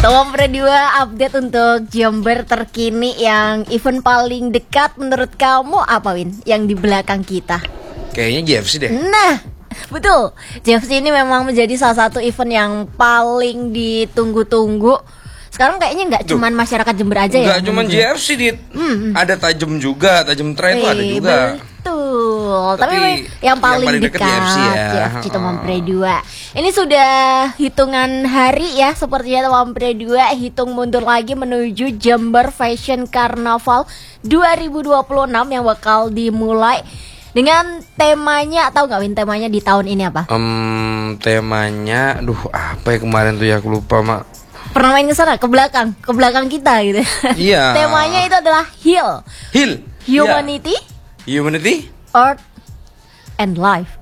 Tom Predua update untuk Jember terkini yang event paling dekat menurut kamu apa, Win? Yang di belakang kita? Kayaknya JFC deh. Nah, betul. JFC ini memang menjadi salah satu event yang paling ditunggu-tunggu. Sekarang kayaknya nggak cuman masyarakat Jember aja ya. Nggak cuman JFC, Dit. Ada Tajem juga, Tajem Trail itu ada juga. Betul. Tapi yang paling dekat JFC ya. JFC Tom Predua. Ini sudah hitungan hari ya, sepertinya Tom Predua hitung mundur lagi menuju Jember Fashion Carnaval 2026 yang bakal dimulai dengan temanya, tahu nggak, Win, temanya di tahun ini apa? Temanya, apa ya kemarin tuh ya, aku lupa, Mak. Pernah main ke sana, ke belakang kita gitu. Iya. Temanya itu adalah Heal. Humanity, Humanity, Earth, and Life.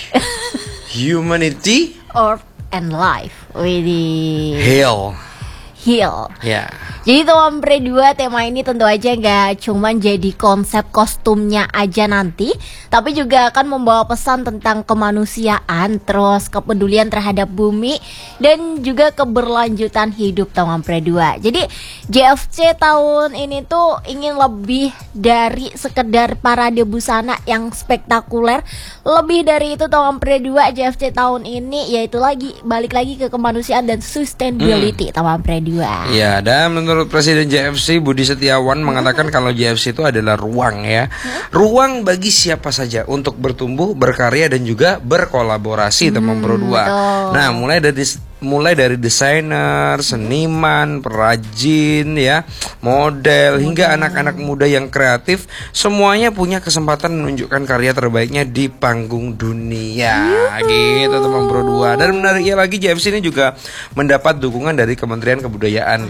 Humanity, Earth, and Life. Widih. Heal. Ya. Jadi Tom Predua tema ini tentu aja nggak cuman jadi konsep kostumnya aja nanti, tapi juga akan membawa pesan tentang kemanusiaan, terus kepedulian terhadap bumi, dan juga keberlanjutan hidup Tom Predua. Jadi JFC tahun ini tuh ingin lebih dari sekedar parade busana yang spektakuler. Lebih dari itu Tom Predua JFC tahun ini yaitu balik lagi ke kemanusiaan dan sustainability Tom Predua. Ya, dan menurut Presiden JFC Budi Setiawan mengatakan kalau JFC itu adalah ruang ya. Ruang bagi siapa saja untuk bertumbuh, berkarya dan juga berkolaborasi teman berdua. Nah, mulai dari desainer, seniman, perajin ya, model hingga anak-anak muda yang kreatif, semuanya punya kesempatan menunjukkan karya terbaiknya di panggung dunia. Gitu teman berdua. Dan menariknya lagi JFC ini juga mendapat dukungan dari Kementerian Kebudayaan.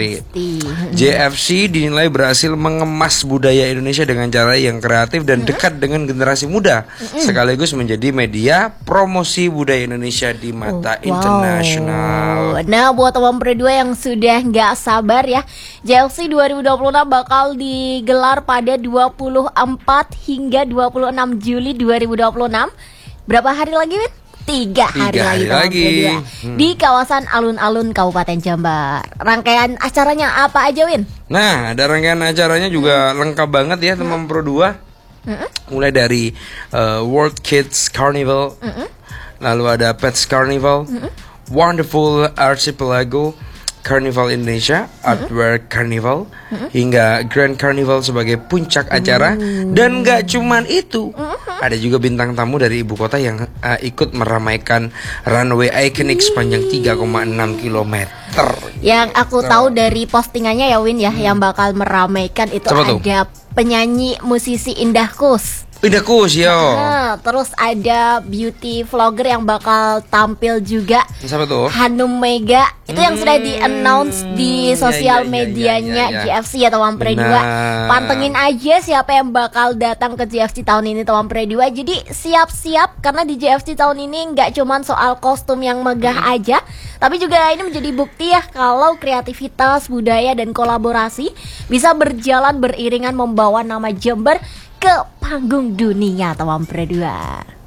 JFC dinilai berhasil mengemas budaya Indonesia dengan cara yang kreatif dan dekat dengan generasi muda, sekaligus menjadi media promosi budaya Indonesia di mata internasional. Nah, buat Tom Predua yang sudah nggak sabar ya, JFC 2026 bakal digelar pada 24 hingga 26 Juli 2026. Berapa hari lagi, Win? 3 hari lagi. Di kawasan alun-alun Kabupaten Jember. Rangkaian acaranya apa aja, Win? Nah, ada rangkaian acaranya juga lengkap banget ya teman Pro 2. Mulai dari World Kids Carnival, lalu ada Pets Carnival, Wonderful Archipelago Carnival Indonesia, Artwork Carnival, hingga Grand Carnival sebagai puncak acara. Dan gak cuman itu, ada juga bintang tamu dari ibu kota yang ikut meramaikan runway ikonik sepanjang 3,6 km. Yang aku tahu dari postingannya ya, Win ya, yang bakal meramaikan itu ada penyanyi musisi Indah Kus. Yo. Terus ada beauty vlogger yang bakal tampil juga. Siapa tuh? Hanum Mega. Itu yang sudah di-announce di sosial medianya JFC ya Tom Predua. Pantengin aja siapa yang bakal datang ke JFC tahun ini Tom Predua. Jadi siap-siap karena di JFC tahun ini nggak cuman soal kostum yang megah aja, tapi juga ini menjadi bukti ya kalau kreativitas, budaya dan kolaborasi bisa berjalan beriringan membawa nama Jember ke panggung dunia Tom Predua.